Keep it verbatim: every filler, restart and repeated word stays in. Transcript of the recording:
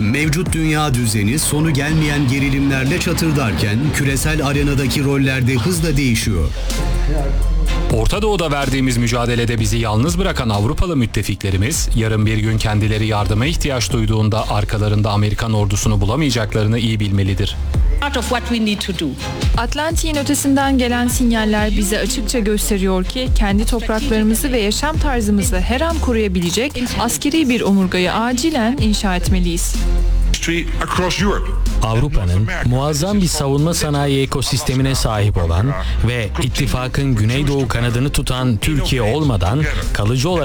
Mevcut dünya düzeni sonu gelmeyen gerilimlerle çatırdarken küresel arenadaki roller de hızla değişiyor. Orta Doğu'da verdiğimiz mücadelede bizi yalnız bırakan Avrupalı müttefiklerimiz, yarın bir gün kendileri yardıma ihtiyaç duyduğunda arkalarında Amerikan ordusunu bulamayacaklarını iyi bilmelidir. Atlantik'in ötesinden gelen sinyaller bize açıkça gösteriyor ki kendi topraklarımızı ve yaşam tarzımızı her an koruyabilecek askeri bir omurgayı acilen inşa etmeliyiz. Avrupa'nın muazzam bir savunma sanayi ekosistemine sahip olan ve ittifakın Güneydoğu kanadını tutan Türkiye olmadan kalıcı olarak